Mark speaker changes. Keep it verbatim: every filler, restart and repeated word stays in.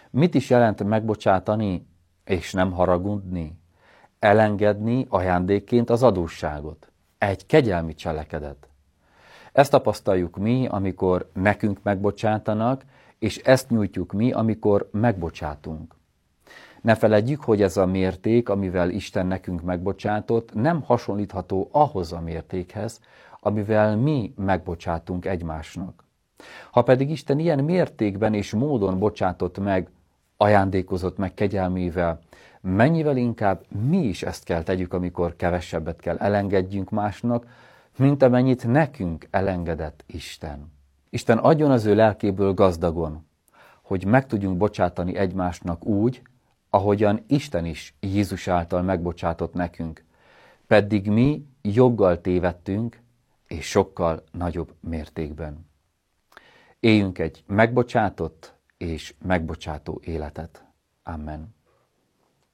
Speaker 1: Mit is jelent megbocsátani és nem haragudni? Elengedni ajándékként az adósságot. Egy kegyelmi cselekedet. Ezt tapasztaljuk mi, amikor nekünk megbocsátanak, és ezt nyújtjuk mi, amikor megbocsátunk. Ne feledjük, hogy ez a mérték, amivel Isten nekünk megbocsátott, nem hasonlítható ahhoz a mértékhez, amivel mi megbocsátunk egymásnak. Ha pedig Isten ilyen mértékben és módon bocsátott meg, ajándékozott meg kegyelmével, mennyivel inkább mi is ezt kell tegyük, amikor kevesebbet kell elengedjünk másnak, mint amennyit nekünk elengedett Isten. Isten adjon az ő lelkéből gazdagon, hogy meg tudjunk bocsátani egymásnak úgy, ahogyan Isten is Jézus által megbocsátott nekünk, pedig mi joggal tévedtünk, és sokkal nagyobb mértékben. Éljünk egy megbocsátott és megbocsátó életet. Amen.